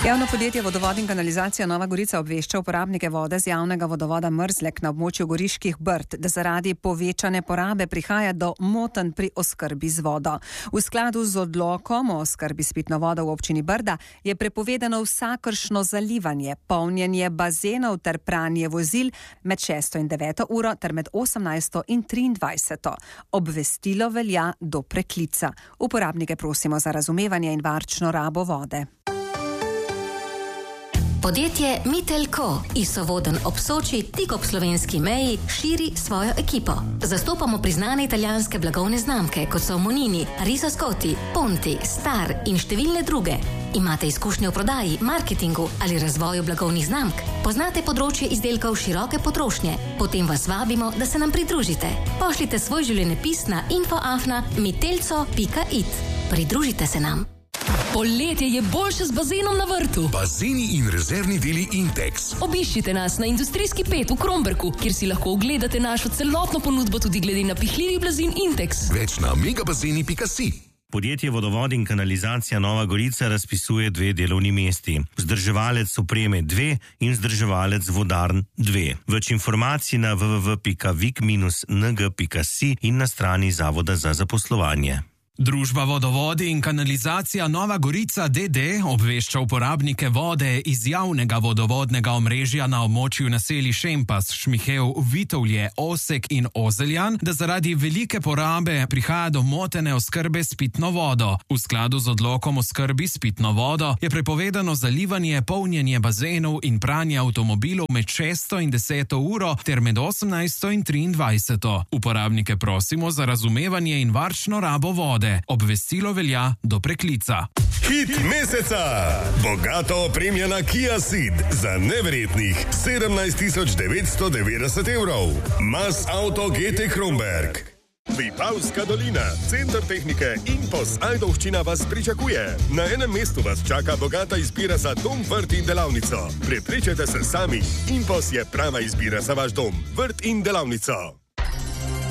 Javno podjetje Vodovod in kanalizacija Nova Gorica obvešča uporabnike vode z javnega vodovoda Mrzlek na območju Goriških Brd, da zaradi povečane porabe prihaja do motenj pri oskrbi z vodo. V skladu z odlokom o oskrbi s pitno vodo v občini Brda je prepovedano vsakršno zalivanje, polnjenje bazenov ter pranje vozil med 6. in 9. uro ter med 18. in 23. Obvestilo velja do preklica. Uporabnike prosimo za razumevanje in varčno rabo vode. Podjetje Mitelko iz Sovodenj ob Soči, tik ob slovenski meji, širi svojo ekipo. Zastopamo priznane italijanske blagovne znamke, kot so Monini, Riso Scotti, Ponti, Star in številne druge. Imate izkušnje v prodaji, marketingu ali razvoju blagovnih znamk? Poznate področje izdelkov široke potrošnje? Potem vas vabimo, da se nam pridružite. Pošljite svoj življenjepis na info@mitelco.it. Pridružite se nam. Poletje je boljše z bazenom na vrtu. Bazeni in rezervni deli Intex. Obiščite nas na Industrijski 5 v Kromberku, kjer si lahko ogledate našo celotno ponudbo tudi glede napihljivih blazin Intex. Več na megabazeni.si. Podjetje Vodovod in kanalizacija Nova Gorica razpisuje 2 delovni mesti. Vzdrževalec opreme 2 in vzdrževalec vodarn 2. Več informacij na www.vik-ng.si in na strani Zavoda za zaposlovanje. Družba Vodovodi in kanalizacija Nova Gorica d.d. obvešča uporabnike vode iz javnega vodovodnega omrežja na območju naselij Šempas, Šmihev, Vitovlje, Osek in Ozeljan, da zaradi velike porabe prihaja do motene oskrbe s pitno vodo. V skladu z odlokom o skrbi s pitno vodo je prepovedano zalivanje, polnjenje bazenov in pranje avtomobilov med 6. in 10. uro ter med 18. in 23. Uporabnike prosimo za razumevanje in varčno rabo vode. Obvestilo velja do preklica. Hit meseca! Bogato opremljena Kia Ceed za neverjetnih 17.990 evrov. Mas Auto GT Kromberk. Vipavska dolina, center tehnike Impos Ajdovščina vas pričakuje. Na enem mestu vas čaka bogata izbira za dom, vrt in delavnico. Prepričajte se sami, Impos je prava izbira za vaš dom, vrt in delavnico.